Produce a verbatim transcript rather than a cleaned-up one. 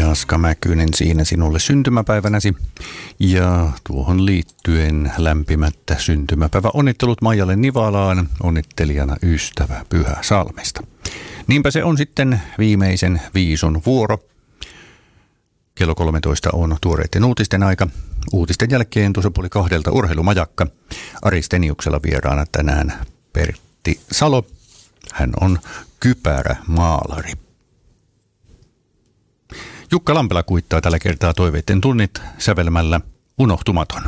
Jaska Mäkynen siinä sinulle syntymäpäivänäsi. Ja tuohon liittyen lämpimättä syntymäpäivä onnittelut Maijalle Nivalaan, onnittelijana ystävä Pyhäsalmesta. Niinpä se on sitten viimeisen viisun vuoro. Kello kolmetoista on tuoreiden uutisten aika. Uutisten jälkeen tuossa puoli kahdelta urheilumajakka. Ari Steniuksella vieraana tänään Pertti Salo. Hän on kypärämaalari. Jukka Lampela kuittaa tällä kertaa toiveiden tunnit sävelmällä Unohtumaton.